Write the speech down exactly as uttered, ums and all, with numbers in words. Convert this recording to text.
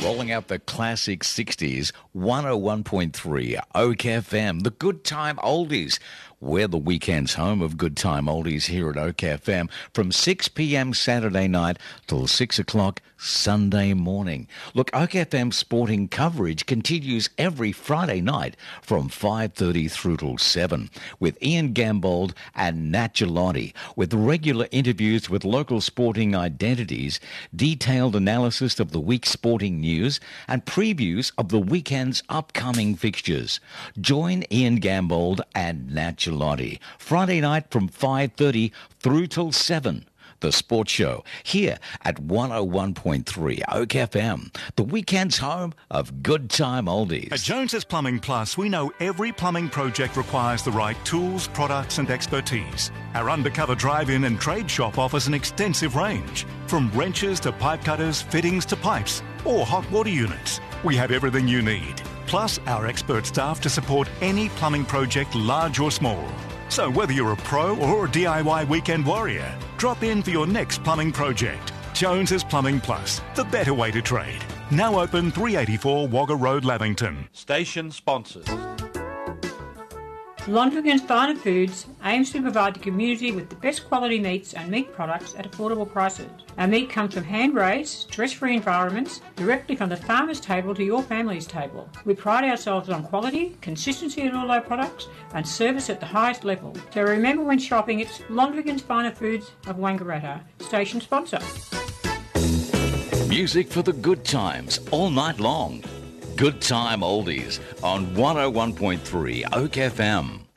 Rolling out the classic sixties, one oh one point three Oak F M, the good time oldies. We're the weekend's home of good time oldies here at Oak F M from six p.m. Saturday night till six o'clock Sunday morning. Look, Oak F M sporting coverage continues every Friday night from five thirty through till seven with Ian Gambold and Nat Gelati, with regular interviews with local sporting identities, detailed analysis of the week's sporting news and previews of the weekend's upcoming fixtures. Join Ian Gambold and Nat Gelati Friday night from five thirty through till seven. The Sports Show here at one oh one point three Oak F M, the weekend's home of good time oldies. At Jones's Plumbing Plus, we know every plumbing project requires the right tools, products and expertise. Our undercover drive-in and trade shop offers an extensive range, from wrenches to pipe cutters, fittings to pipes, or hot water units. We have everything you need, plus our expert staff to support any plumbing project, large or small. So whether you're a pro or a D I Y weekend warrior, drop in for your next plumbing project. Jones's Plumbing Plus, the better way to trade. Now open three eighty-four Wagga Road, Lavington. Station sponsors. Londrigan's Finer Foods aims to provide the community with the best quality meats and meat products at affordable prices. Our meat comes from hand-raised, stress-free environments, directly from the farmer's table to your family's table. We pride ourselves on quality, consistency in all our products, and service at the highest level. So remember when shopping, it's Londrigan's Finer Foods of Wangaratta, station sponsor. Music for the good times all night long. Good time oldies on one oh one point three Oak F M.